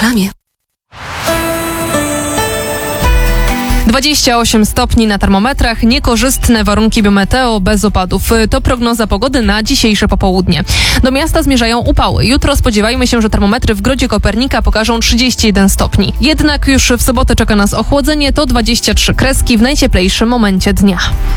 reklamie. 28 stopni na termometrach, niekorzystne warunki biometeo bez opadów. To prognoza pogody na dzisiejsze popołudnie. Do miasta zmierzają upały. Jutro spodziewajmy się, że termometry w Grodzie Kopernika pokażą 31 stopni. Jednak już w sobotę czeka nas ochłodzenie, to 23 kreski w najcieplejszym momencie dnia.